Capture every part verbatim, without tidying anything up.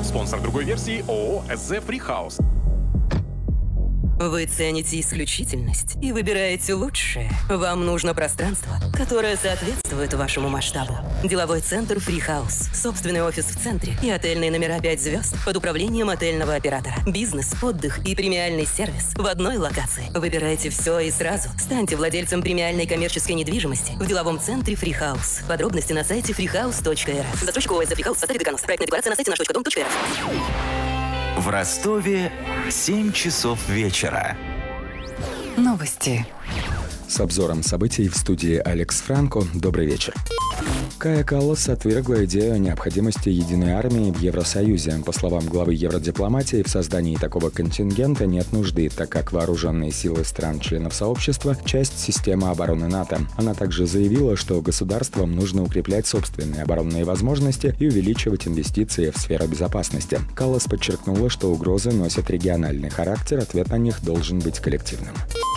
Спонсор другой версии ООО «The Free House». Вы цените исключительность и выбираете лучшее. Вам нужно пространство, которое соответствует вашему масштабу. Деловой центр Free House. Собственный офис в центре и отельные номера пять звезд под управлением отельного оператора. Бизнес, отдых и премиальный сервис в одной локации. Выбирайте все и сразу. Станьте владельцем премиальной коммерческой недвижимости в деловом центре Free House. Подробности на сайте freehouse точка эр эф. Застройщик ООО «The Free House» в составе Деканус. Проектная декларация на сайте наш точка дом точка эр эф. В Ростове семь часов вечера. Новости. С обзором событий в студии Алекс Франко. Добрый вечер. Кая Каллас отвергла идею о необходимости единой армии в Евросоюзе. По словам главы евродипломатии, в создании такого контингента нет нужды, так как вооруженные силы стран-членов сообщества – часть системы обороны НАТО. Она также заявила, что государствам нужно укреплять собственные оборонные возможности и увеличивать инвестиции в сферу безопасности. Каллас подчеркнула, что угрозы носят региональный характер, ответ на них должен быть коллективным.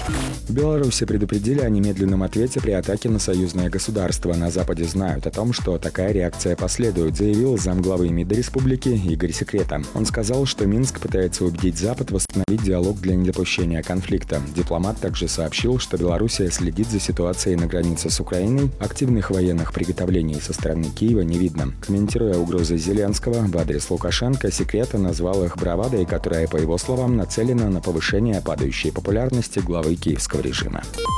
В Беларуси предупредили о немедленном ответе при атаке на союзное государство. На Западе знают о том, что такая реакция последует, заявил замглавы МИДа республики Игорь Секрета. Он сказал, что Минск пытается убедить Запад восстановить диалог для недопущения конфликта. Дипломат также сообщил, что Белоруссия следит за ситуацией на границе с Украиной. Активных военных приготовлений со стороны Киева не видно. Комментируя угрозы Зеленского в адрес Лукашенко, Секрета назвал их бравадой, которая, по его словам, нацелена на повышение падающей популярности главы киевского режима.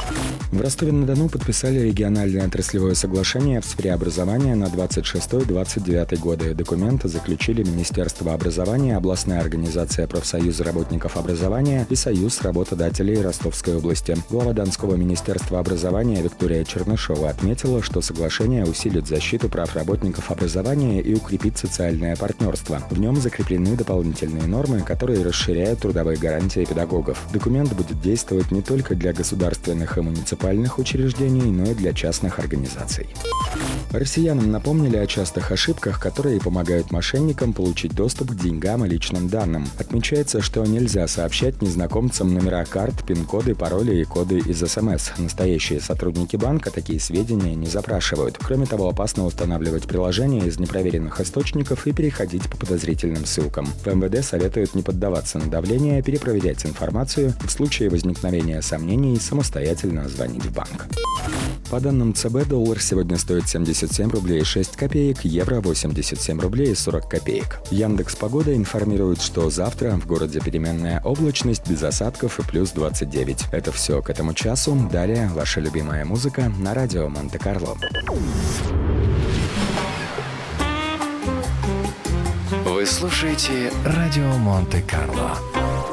В Ростове-на-Дону подписали региональное отраслевое соглашение в сфере образования на двадцать шестой - двадцать девятый годы. Документы заключили Министерство образования, областная организация профсоюза работников образования и Союз работодателей Ростовской области. Глава Донского министерства образования Виктория Чернышова отметила, что соглашение усилит защиту прав работников образования и укрепит социальное партнерство. В нем закреплены дополнительные нормы, которые расширяют трудовые гарантии педагогов. Документ будет действовать не только для государственных и муниципальных учреждений, но и для частных организаций. Россиянам напомнили о частых ошибках, которые помогают мошенникам получить доступ к деньгам и личным данным. Отмечается, что нельзя сообщать незнакомцам номера карт, пин-коды, пароли и коды из эс эм эс. Настоящие сотрудники банка такие сведения не запрашивают. Кроме того, опасно устанавливать приложения из непроверенных источников и переходить по подозрительным ссылкам. В эм вэ дэ советуют не поддаваться на давление, перепроверять информацию и в случае возникновения сомнений самостоятельно звонить в банк. По данным цэ бэ, доллар сегодня стоит семьдесят семь рублей шесть копеек, евро восемьдесят семь рублей сорок копеек. Яндекс.Погода информирует, что завтра в городе переменная облачность без осадков и плюс двадцать девять. Это все к этому часу. Далее ваша любимая музыка на радио Монте-Карло. Вы слушаете радио Монте-Карло.